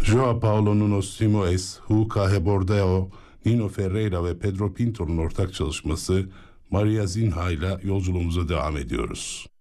Joao Paulo Nuno Simões, Hugo Bordeo, Nino Ferreira ve Pedro Pinto'nun ortak çalışması Maria Zinha ile yolculuğumuza devam ediyoruz.